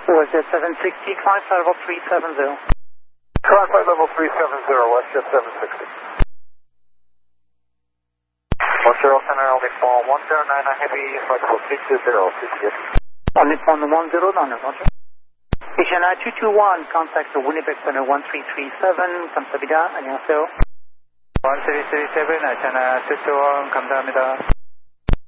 Was it 760, climb flight level 370. Climb flight level 370, WestJet 760. 10 only fall 1099 heavy, flight level 320, Only on the 1099, roger. Asiana 221, contact the Winnipeg Center 1337, 감사합니다. 안녕하세요. 1337, 아시아나 221, 감사합니다.